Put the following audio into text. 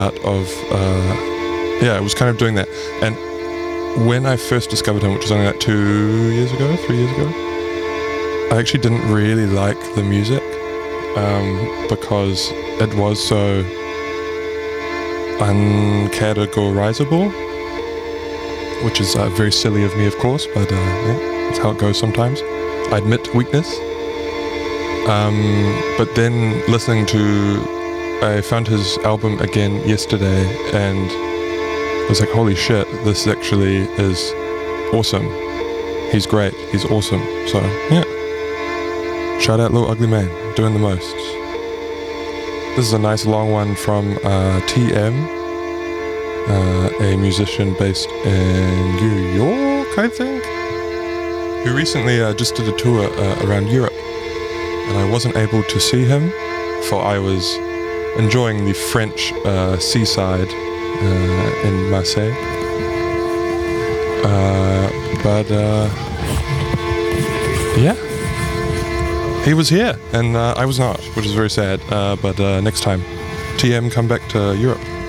out of, it was kind of doing that. And when I first discovered him, which was only like 3 years ago, I actually didn't really like the music because it was so uncategorizable, which is very silly of me, of course, but that's how it goes sometimes. I admit weakness. But then I found his album again yesterday and I was like, holy shit, this actually is awesome. He's great, he's awesome. So, yeah. Shout out Lil Ugly Mane, doing the most. This is a nice long one from TM, a musician based in New York, I think, who recently just did a tour around Europe. And I wasn't able to see him, for I was enjoying the French seaside in Marseille. He was here, and I was not, which is very sad. But next time, TM, come back to Europe.